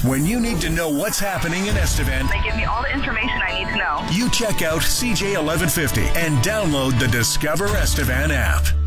When you need to know what's happening in Estevan, They give me all the information I need to know. you check out CJ 1150 and download the Discover Estevan app.